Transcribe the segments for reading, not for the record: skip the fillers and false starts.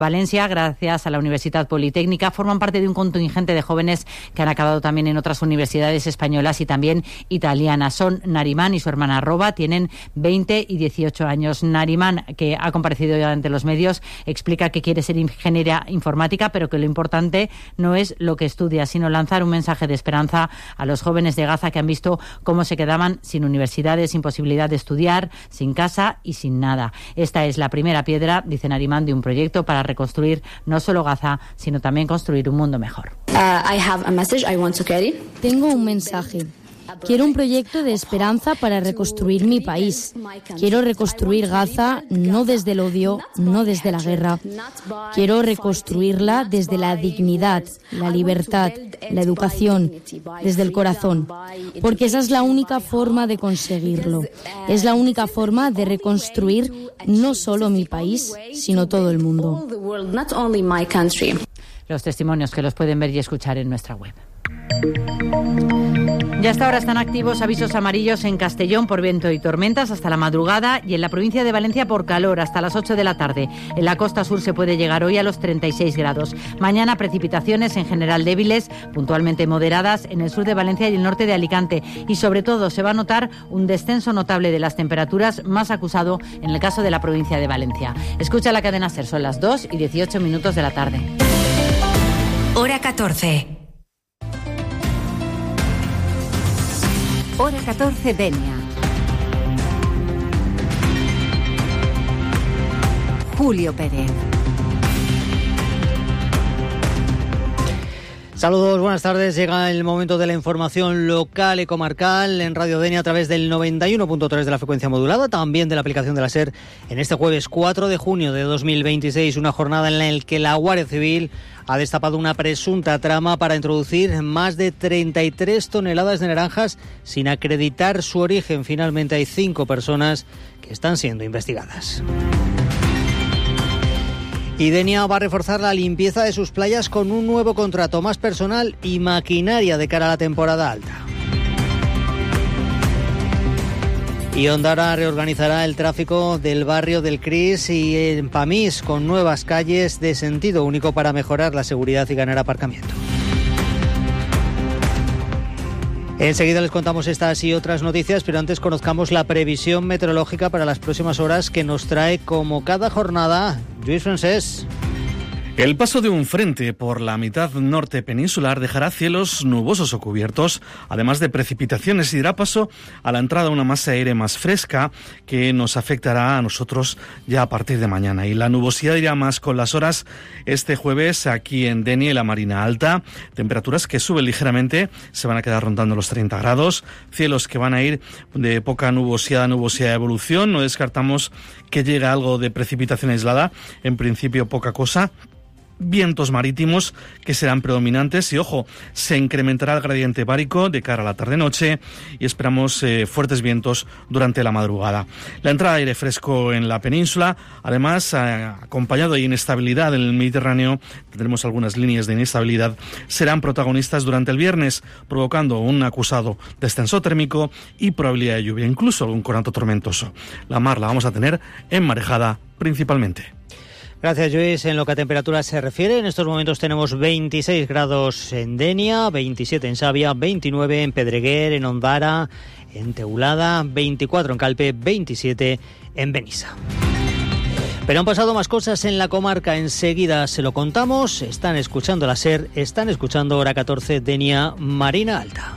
Valencia, gracias a la Universidad Politécnica, forman parte de un contingente de jóvenes que han acabado también en otras universidades españolas y también italianas. Son Narimán y su hermana Roba, tienen 20 y 18 años. Narimán, que ha comparecido ya ante los medios, explica que quiere ser ingeniera informática, pero que lo importante no es lo que estudia, sino lanzar un mensaje de esperanza a los jóvenes de Gaza que han visto cómo se quedaban sin universidades, sin posibilidad de estudiar, sin casa y sin nada. Esta es la primera piedra, dice Narimán, de un proyecto para reconstruir no solo Gaza, sino también construir un mundo mejor. Tengo un mensaje. Quiero un proyecto de esperanza para reconstruir mi país. Quiero reconstruir Gaza no desde el odio, no desde la guerra. Quiero reconstruirla desde la dignidad, la libertad, la educación, desde el corazón. Porque esa es la única forma de conseguirlo. Es la única forma de reconstruir no solo mi país, sino todo el mundo. Los testimonios que los pueden ver y escuchar en nuestra web. Ya hasta ahora están activos avisos amarillos en Castellón por viento y tormentas hasta la madrugada y en la provincia de Valencia por calor hasta las 8 de la tarde. En la costa sur se puede llegar hoy a los 36 grados. Mañana precipitaciones en general débiles, puntualmente moderadas en el sur de Valencia y el norte de Alicante. Y sobre todo se va a notar un descenso notable de las temperaturas, más acusado en el caso de la provincia de Valencia. Escucha la cadena SER, son las 2 y 18 minutos de la tarde. Hora 14. Hora 14, Denia. Julio Pérez. Saludos, buenas tardes. Llega el momento de la información local y comarcal en Radio Denia a través del 91.3 de la frecuencia modulada, también de la aplicación de la SER, en este jueves 4 de junio de 2026, una jornada en la que la Guardia Civil ha destapado una presunta trama para introducir más de 33 toneladas de naranjas sin acreditar su origen. Finalmente hay 5 personas que están siendo investigadas. Y Denia va a reforzar la limpieza de sus playas con un nuevo contrato, más personal y maquinaria de cara a la temporada alta. Y Ondara reorganizará el tráfico del barrio del Cris y en Pamís con nuevas calles de sentido único para mejorar la seguridad y ganar aparcamiento. Enseguida les contamos estas y otras noticias, pero antes conozcamos la previsión meteorológica para las próximas horas que nos trae, como cada jornada, Lluís Francés. El paso de un frente por la mitad norte peninsular dejará cielos nubosos o cubiertos, además de precipitaciones, y dará paso a la entrada de una masa de aire más fresca que nos afectará a nosotros ya a partir de mañana. Y la nubosidad irá más con las horas este jueves aquí en Denia y la Marina Alta. Temperaturas que suben ligeramente, se van a quedar rondando los 30 grados. Cielos que van a ir de poca nubosidad a nubosidad de evolución. No descartamos que llegue algo de precipitación aislada, en principio poca cosa. Vientos marítimos que serán predominantes y, ojo, se incrementará el gradiente bárico de cara a la tarde-noche y esperamos fuertes vientos durante la madrugada. La entrada de aire fresco en la península, además, acompañado de inestabilidad en el Mediterráneo, tendremos algunas líneas de inestabilidad, serán protagonistas durante el viernes, provocando un acusado descenso térmico y probabilidad de lluvia, incluso algún conato tormentoso. La mar la vamos a tener enmarejada principalmente. Gracias, Lluís. En lo que a temperatura se refiere, en estos momentos tenemos 26 grados en Denia, 27 en Savia, 29 en Pedreguer, en Ondara, en Teulada, 24 en Calpe, 27 en Benissa. Pero han pasado más cosas en la comarca, enseguida se lo contamos. Están escuchando la SER, están escuchando Hora 14, Denia, Marina Alta.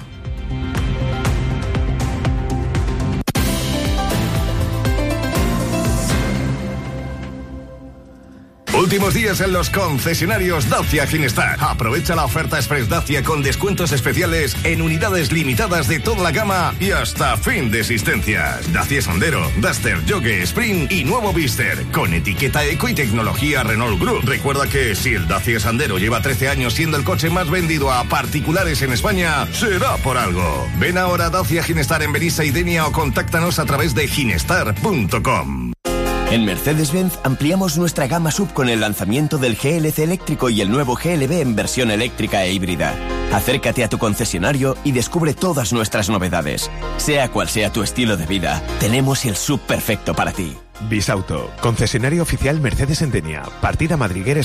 Últimos días en los concesionarios Dacia Ginestar. Aprovecha la oferta Express Dacia con descuentos especiales en unidades limitadas de toda la gama y hasta fin de existencias. Dacia Sandero, Duster, Yogue, Sprint y nuevo Vister con etiqueta eco y tecnología Renault Group. Recuerda que si el Dacia Sandero lleva 13 años siendo el coche más vendido a particulares en España, será por algo. Ven ahora a Dacia Ginestar en Benissa y Denia o contáctanos a través de ginestar.com. En Mercedes-Benz ampliamos nuestra gama SUV con el lanzamiento del GLC eléctrico y el nuevo GLB en versión eléctrica e híbrida. Acércate a tu concesionario y descubre todas nuestras novedades. Sea cual sea tu estilo de vida, tenemos el SUV perfecto para ti. Bisauto, concesionario oficial Mercedes en Denia, partida Madrigueres